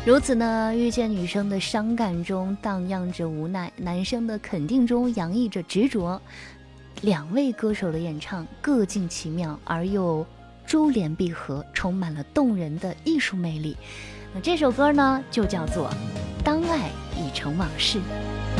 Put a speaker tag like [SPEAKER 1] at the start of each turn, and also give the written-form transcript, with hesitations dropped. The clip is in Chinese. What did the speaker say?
[SPEAKER 1] 如此呢，遇见女生的伤感中荡漾着无奈，男生的肯定中洋溢着执着。两位歌手的演唱各尽其妙，而又珠联璧合，充满了动人的艺术魅力。那这首歌呢，就叫做《当爱已成往事》。